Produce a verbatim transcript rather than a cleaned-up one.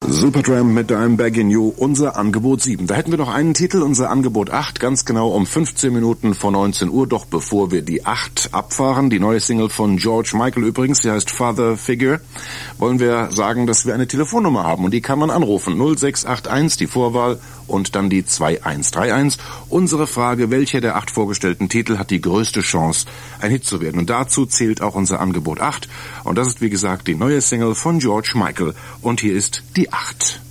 Supertramp mit I'm Begging You, unser Angebot sieben. Da hätten wir noch einen Titel, unser Angebot acht, ganz genau um fünfzehn Minuten vor neunzehn Uhr. Doch bevor wir die acht abfahren, die neue Single von George Michael übrigens, die heißt Father Figure, wollen wir sagen, dass wir eine Telefonnummer haben und die kann man anrufen. null sechs acht eins, die Vorwahl und dann die zwei eins drei eins. Unsere Frage, welcher der acht vorgestellten Titel hat die größte Chance, ein Hit zu werden? Und dazu zählt auch unser Angebot acht. Und das ist, wie gesagt, die neue Single von George Michael. Und hier ist die acht.